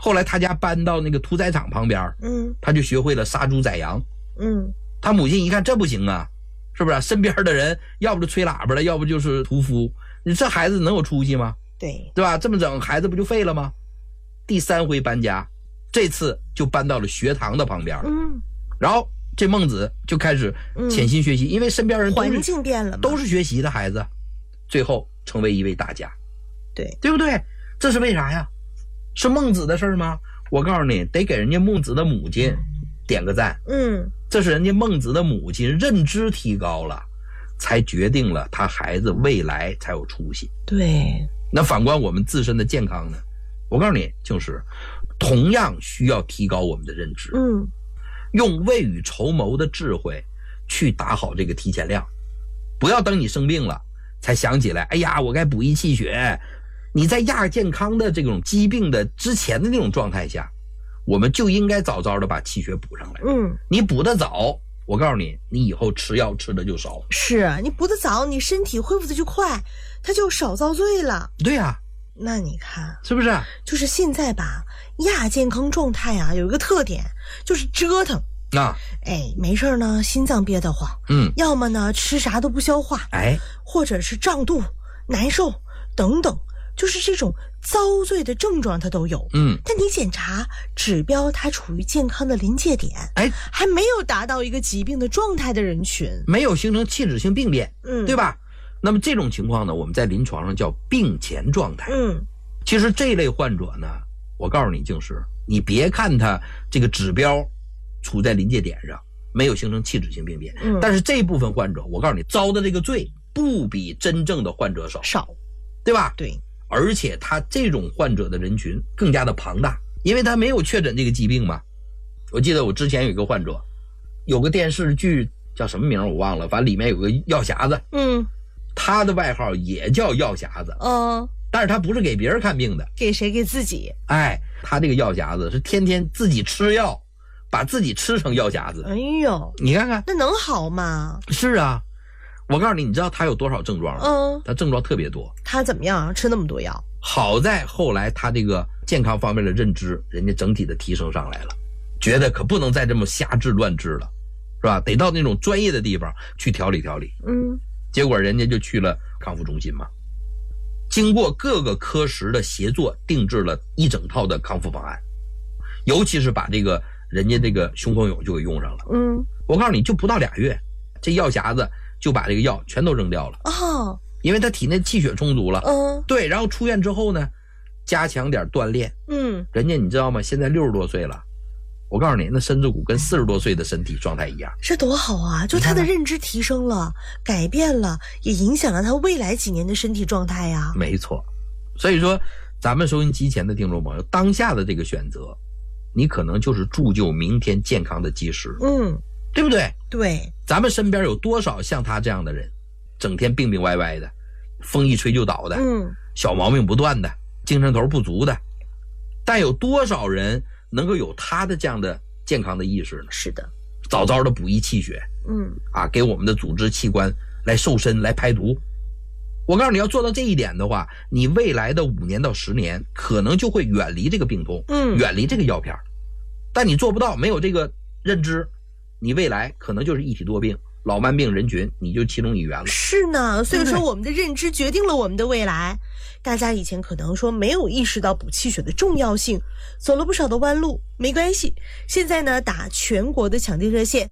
后来他家搬到那个屠宰场旁边，他就学会了杀猪宰羊。他母亲一看这不行啊，是不是身边的人要不就吹喇叭了，要不就是屠夫，你这孩子能有出息吗？对吧？这么整孩子不就废了吗？第3回搬家，这次就搬到了学堂的旁边。然后这孟子就开始潜心学习，因为身边人环境变了嘛， 都是学习的孩子，最后成为一位大家。 对不对？这是为啥呀？是孟子的事吗？我告诉你，得给人家孟子的母亲点个赞。这是人家孟子的母亲认知提高了，才决定了他孩子未来才有出息。 对， 那反观我们自身的健康呢？我告诉你，就是同样需要提高我们的认知。用未雨绸缪的智慧去打好这个提前量，不要等你生病了才想起来，哎呀，我该补益气血。你在亚健康的这种疾病的之前的那种状态下，我们就应该早早的把气血补上来。你补得早，我告诉你，你以后吃药吃的就少。 是你补得早，你身体恢复的就快，它就少遭罪了。 对呀， 那你看是不是？ 就是现在吧，亚健康状态啊，有一个特点就是折腾。没事呢，心脏憋得慌，要么呢吃啥都不消化，或者是胀肚、难受等等，就是这种遭罪的症状它都有。但你检查指标，它处于健康的临界点，还没有达到一个疾病的状态的人群， 没有形成器质性病变，对吧？那么这种情况呢，我们在临床上叫病前状态。其实这类患者呢，我告诉你，就是你别看他这个指标处在临界点上，没有形成器质性病变，但是这部分患者，我告诉你，遭的这个罪不比真正的患者少，对吧？ 对， 而且他这种患者的人群更加的庞大，因为他没有确诊这个疾病嘛。我记得我之前有一个患者，有个电视剧叫什么名我忘了，反正里面有个药匣子，他的外号也叫药匣子，但是他不是给别人看病的， 给谁？给自己。 他这个药匣子是天天自己吃药，把自己吃成药匣子。 哎呦， 你看看， 那能好吗？ 是啊，我告诉你，你知道他有多少症状吗？他症状特别多。 他怎么样？吃那么多药？ 好在后来他这个健康方面的认知，人家整体的提升上来了，觉得可不能再这么瞎治乱治了，是吧？得到那种专业的地方去调理调理。结果人家就去了康复中心嘛，经过各个科室的协作，定制了一整套的康复方案，尤其是把这个人家这个雄风勇就给用上了。我告诉你，就不到2月，这药匣子就把这个药全都扔掉了。因为他体内气血充足了。对，然后出院之后呢，加强点锻炼。人家你知道吗？现在60多岁了，我告诉你，那身子骨跟40多岁的身体状态一样。 这多好啊！就他的认知提升了，改变了，也影响了他未来几年的身体状态呀。 没错，所以说咱们收音机前的听众朋友，当下的这个选择，你可能就是铸就明天健康的基石。对不对？ 对， 咱们身边有多少像他这样的人，整天病病歪歪的，风一吹就倒的，小毛病不断的，精神头不足的，但有多少人能够有他的这样的健康的意识呢？ 是的， 早早的补益气血，给我们的组织器官来瘦身来排毒。我告诉你，要做到这一点的话，你未来的5年到10年可能就会远离这个病痛，远离这个药片。但你做不到，没有这个认知，你未来可能就是一体多病，老慢病人群你就其中一员了。 是呢，所以说我们的认知决定了我们的未来。大家以前可能说没有意识到补气血的重要性，走了不少的弯路，没关系。现在呢，打全国的抢订热线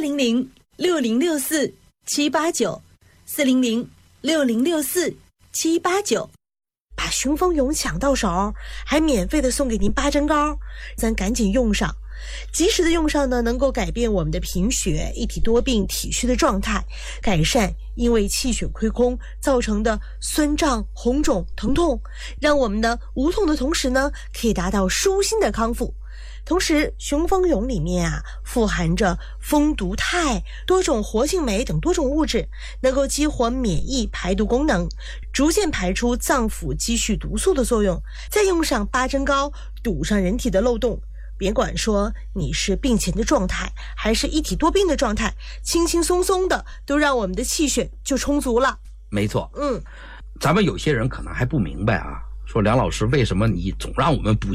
400-6064-789，400-6064-789，把雄风勇抢到手，还免费的送给您8针膏，咱赶紧用上。及时的用上呢，能够改变我们的贫血、一体多病、体虚的状态，改善因为气血亏空造成的酸胀、红肿、疼痛，让我们的无痛的同时呢，可以达到舒心的康复。同时，雄风勇里面富含着蜂毒肽、多种活性酶等多种物质，能够激活免疫排毒功能，逐渐排出脏腑积蓄毒素的作用。再用上8针膏，堵上人体的漏洞。别管说你是病前的状态还是一体多病的状态，轻轻松松的都让我们的气血就充足了。 没错。咱们有些人可能还不明白说梁老师为什么你总让我们补